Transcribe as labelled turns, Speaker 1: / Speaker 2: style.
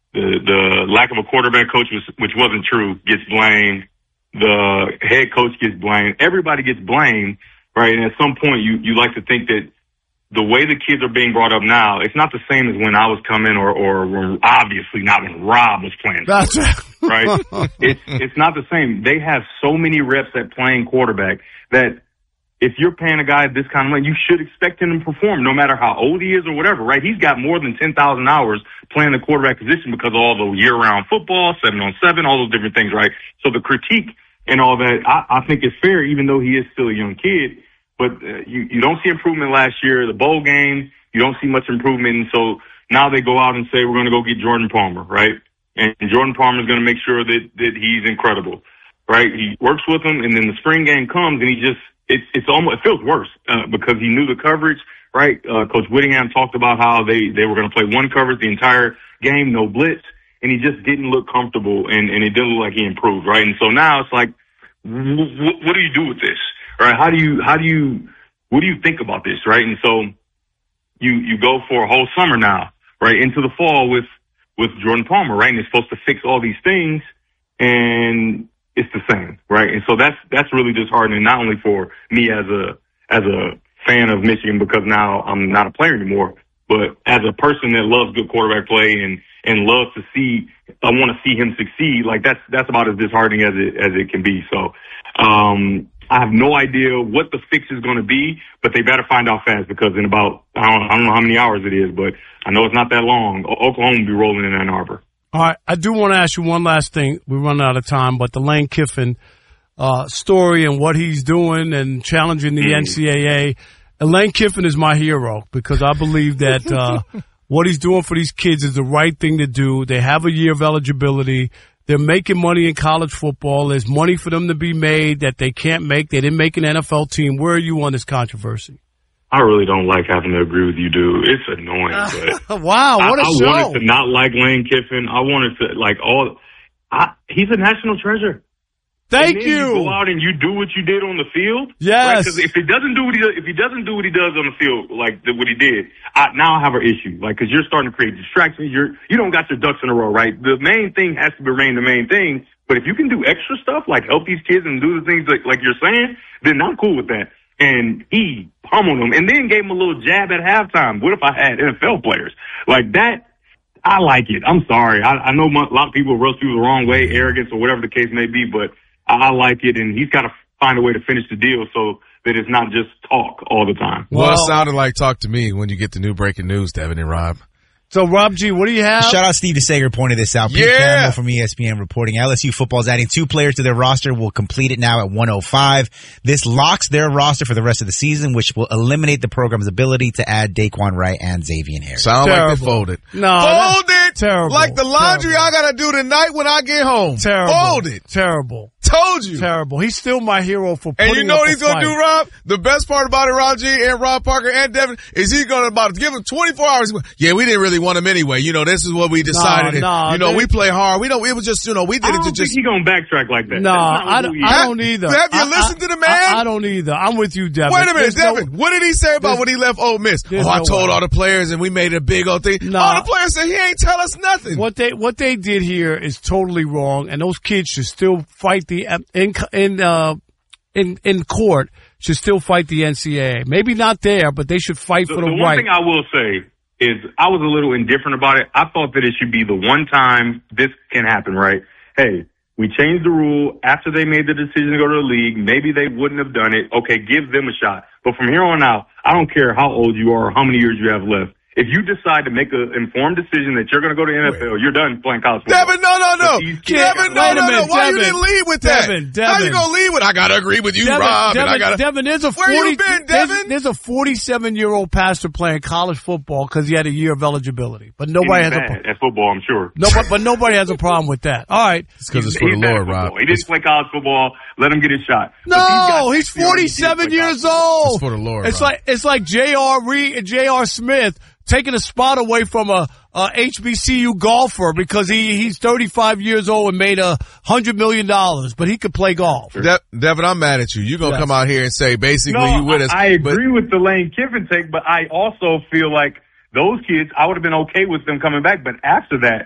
Speaker 1: the lack of a quarterback coach, which wasn't true, gets blamed. The head coach gets blamed. Everybody gets blamed, right? And at some point, you like to think that the way the kids are being brought up now, it's not the same as when I was coming or obviously not when Rob was playing.
Speaker 2: That's
Speaker 1: right. It's not the same. They have so many reps at playing quarterback that if you're paying a guy this kind of money, you should expect him to perform no matter how old he is or whatever, right? He's got more than 10,000 hours playing the quarterback position because of all the year-round football, 7-on-7, all those different things, right? So the critique and all that, I think is fair, even though he is still a young kid. But you don't see improvement last year. The bowl game, you don't see much improvement. And so now they go out and say, we're going to go get Jordan Palmer, right? And Jordan Palmer is going to make sure that he's incredible, right? He works with him, and then the spring game comes, and he just it feels worse because he knew the coverage, right? Coach Whittingham talked about how they were going to play one coverage the entire game, no blitz, and he just didn't look comfortable, and it didn't look like he improved, right? And so now it's like, what do you do with this? Right? What do you think about this, right? And so you go for a whole summer now, right, into the fall with Jordan Palmer, right? And it's supposed to fix all these things, and it's the same, right? And so that's really disheartening, not only for me as a fan of Michigan because now I'm not a player anymore, but as a person that loves good quarterback play and loves to see, I want to see him succeed. Like that's about as disheartening as it can be. So, I have no idea what the fix is going to be, but they better find out fast because in about, I don't know how many hours it is, but I know it's not that long. Oklahoma will be rolling in Ann Arbor.
Speaker 2: All right. I do want to ask you one last thing. We're running out of time, but the Lane Kiffin story and what he's doing and challenging the NCAA. And Lane Kiffin is my hero because I believe that what he's doing for these kids is the right thing to do. They have a year of eligibility. They're making money in college football. There's money for them to be made that they can't make. They didn't make an NFL team. Where are you on this controversy?
Speaker 1: I really don't like having to agree with you, dude. It's annoying. But
Speaker 2: wow, what a show.
Speaker 1: I wanted to not like Lane Kiffin. I wanted to he's a national treasure.
Speaker 2: Thank you.
Speaker 1: You go out and you do what you did on the field.
Speaker 2: Yes.
Speaker 1: Because if he doesn't do what he does on the field, like what he did, now I have an issue. Like, because you're starting to create distractions. You don't got your ducks in a row, right? The main thing has to remain the main thing. But if you can do extra stuff like help these kids and do the things like you're saying, then I'm cool with that. And he pummeled them and then gave him a little jab at halftime. What if I had NFL players like that? I like it. I'm sorry. I know a lot of people rush people the wrong way, arrogance or whatever the case may be, but I like it, and he's got to find a way to finish the deal so that it's not just talk all the time.
Speaker 3: Well, it sounded like talk to me when you get the new breaking news, Devin and Rob.
Speaker 2: So, Rob G., what do you have?
Speaker 4: Shout out Steve DeSager pointed this out. Pete Campbell from ESPN reporting LSU football is adding 2 players to their roster. Will complete it now at 105. This locks their roster for the rest of the season, which will eliminate the program's ability to add Daquan Wright and Xavier Harris.
Speaker 3: Sound like they folded.
Speaker 2: No.
Speaker 3: Fold it!
Speaker 2: Terrible.
Speaker 3: Like the laundry I got to do tonight when I get home.
Speaker 2: Terrible.
Speaker 3: Fold it.
Speaker 2: Terrible.
Speaker 3: Told you.
Speaker 2: Terrible. He's still my hero for putting
Speaker 3: And you know
Speaker 2: up
Speaker 3: what he's going to do, Rob? The best part about it, Rob G. and Rob Parker and Devin, is he's going to give him 24 hours. Yeah, we didn't really want him anyway. You know, this is what we decided. We play hard. We was just, we did it to just.
Speaker 1: He's going to backtrack like that.
Speaker 2: No, I don't either.
Speaker 3: Have you listened to the man?
Speaker 2: I don't either. I'm with you, Devin.
Speaker 3: Wait a minute, Devin. What did he say about when he left Ole Miss? I told all the players and we made a big old thing. No. All the players said he ain't tell us nothing.
Speaker 2: What they did here is totally wrong, and those kids should still fight in court. Should still fight the NCAA. Maybe not there, but they should fight for the right.
Speaker 1: The one thing I will say is I was a little indifferent about it. I thought that it should be the one time this can happen, right? Hey, we changed the rule after they made the decision to go to the league. Maybe they wouldn't have done it. Okay, give them a shot. But from here on out, I don't care how old you are or how many years you have left. If you decide to make an informed decision that you're going to go to the NFL, you're done playing college football.
Speaker 3: Devin, no. Devin, no. Why you didn't lead with that?
Speaker 2: Devin.
Speaker 3: How you going to lead with, I got to agree with you, Rob.
Speaker 2: Devin,
Speaker 3: where you been, Devin?
Speaker 2: There's a 47-year-old pastor playing college football because he had a year of eligibility. But nobody has a problem.
Speaker 1: At football, I'm sure.
Speaker 2: No, but nobody has a problem with that. All right.
Speaker 3: It's because it's for the Lord, Rob.
Speaker 1: He didn't play college football. Let him get his shot.
Speaker 2: No, he's 47 years old.
Speaker 3: It's for the Lord,
Speaker 2: It's like J.R. Smith taking a spot away from a HBCU golfer because he's 35 years old and made $100 million, but he could play golf.
Speaker 3: Devin, I'm mad at you. You're going to come out here and say basically you with us.
Speaker 1: I agree with the Lane Kiffin take, but I also feel like those kids, I would have been okay with them coming back. But after that,